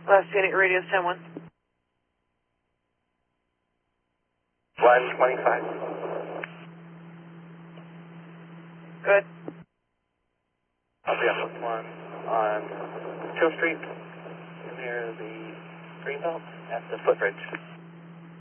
Last unit, radius 10-1. 125. Good. I'll be on this one on Chill Street near the Greenbelt at the footbridge.